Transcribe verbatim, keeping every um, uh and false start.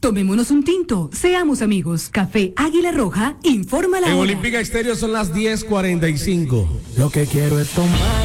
Tomémonos un tinto, seamos amigos. Café Águila Roja, informa la En hora. Olímpica Estéreo son las diez cuarenta y cinco. Lo que quiero es tomar.